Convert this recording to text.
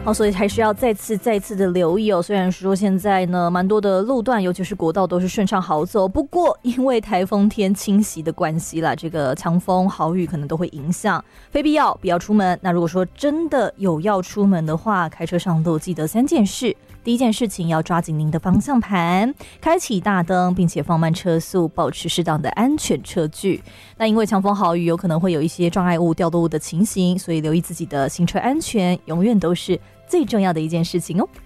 所以还是要再次的留意哦。虽然说现在呢，蛮多的路段，尤其是国道都是顺畅好走，不过因为台风天侵袭的关系啦，这个强风豪雨可能都会影响，非必要不要出门。那如果说真的有要出门的话，开车上路记得3件事。第一件事情要抓紧您的方向盘，开启大灯，并且放慢车速，保持适当的安全车距。那因为强风豪雨有可能会有一些障碍物掉落物的情形，所以留意自己的行车安全永远都是最重要的一件事情哦。